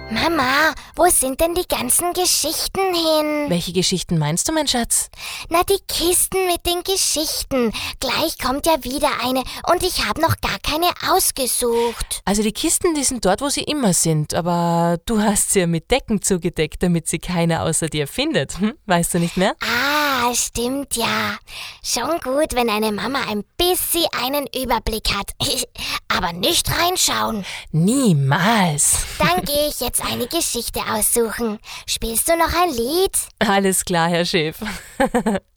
Mama, wo sind denn die ganzen Geschichten hin? Welche Geschichten meinst du, mein Schatz? Na, die Kisten mit den Geschichten. Gleich kommt ja wieder eine und ich habe noch gar keine ausgesucht. Also die Kisten, die sind dort, wo sie immer sind, aber du hast sie ja mit Decken zugedeckt, damit sie keiner außer dir findet. Weißt du nicht mehr? Ah, stimmt ja. Schon gut, wenn eine Mama ein bisschen einen Überblick hat. Aber nicht reinschauen. Niemals. Dann gehe ich jetzt eine Geschichte aussuchen. Spielst du noch ein Lied? Alles klar, Herr Schäf.